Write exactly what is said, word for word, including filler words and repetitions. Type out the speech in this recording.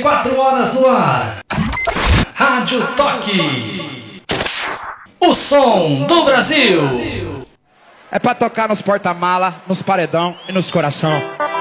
quatro horas no ar. Rádio Toque. O som do Brasil. É pra tocar nos porta-mala, nos paredão e nos coração.